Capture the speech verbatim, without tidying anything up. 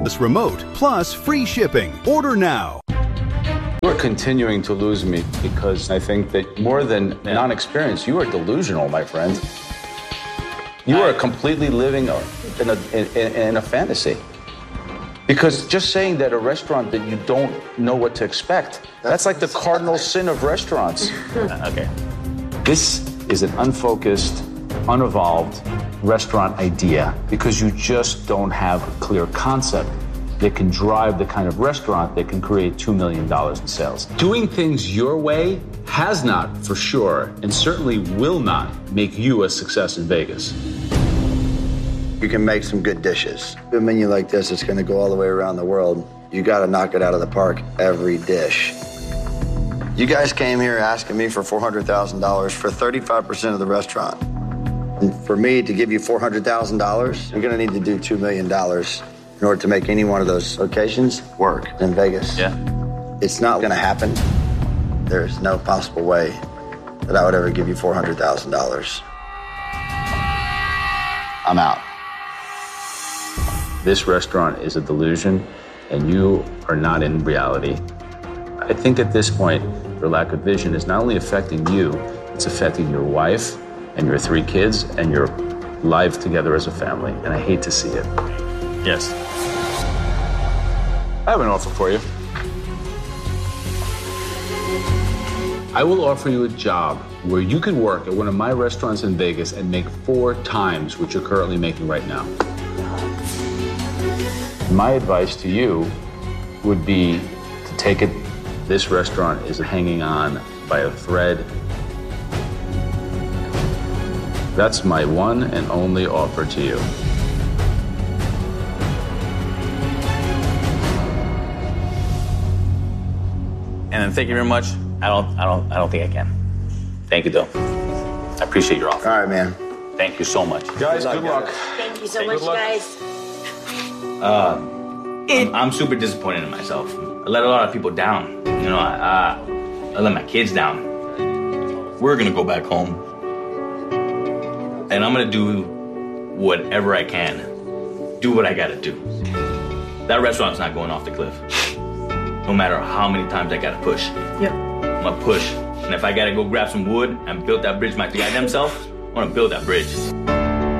wireless remote, plus free shipping. Order now. You are continuing to lose me because I think that more than non-experience, you are delusional, my friend. You are completely living in a, in, in a fantasy. Because just saying that a restaurant that you don't know what to expect, that's like the cardinal sin of restaurants. Okay. This is an unfocused, unevolved restaurant idea because you just don't have a clear concept that can drive the kind of restaurant that can create two million dollars in sales. Doing things your way has not, for sure, and certainly will not make you a success in Vegas. You can make some good dishes. A menu like this is going to go all the way around the world. You got to knock it out of the park every dish. You guys came here asking me for four hundred thousand dollars for thirty-five percent of the restaurant. And for me to give you four hundred thousand dollars, you're going to need to do two million dollars in order to make any one of those locations work in Vegas. Yeah. It's not going to happen. There's no possible way that I would ever give you four hundred thousand dollars. I'm out. This restaurant is a delusion, and you are not in reality. I think at this point, your lack of vision is not only affecting you, it's affecting your wife and your three kids and your life together as a family, and I hate to see it. Yes. I have an offer for you. I will offer you a job where you could work at one of my restaurants in Vegas and make four times what you're currently making right now. My advice to you would be to take it. This restaurant is hanging on by a thread. That's my one and only offer to you. And thank you very much. I don't, I don't, I don't think I can. Thank you, though. I appreciate your offer. All right, man. Thank you so much. Guys, good luck. Thank you so much, guys. Uh, I'm, I'm super disappointed in myself. I let a lot of people down. You know, I, I, I let my kids down. We're gonna go back home, and I'm gonna do whatever I can. Do what I gotta do. That restaurant's not going off the cliff. No matter how many times I gotta push. Yep. I'm gonna push. And if I gotta go grab some wood and build that bridge my goddamn self, I'm gonna build that bridge.